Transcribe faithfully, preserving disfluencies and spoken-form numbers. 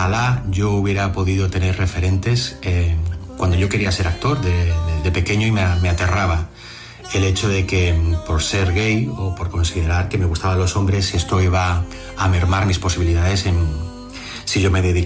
ojalá yo hubiera podido tener referentes eh, cuando yo quería ser actor de, de, de pequeño, y me, me aterraba el hecho de que por ser gay o por considerar que me gustaban los hombres, esto iba a mermar mis posibilidades en, si yo me dedicaba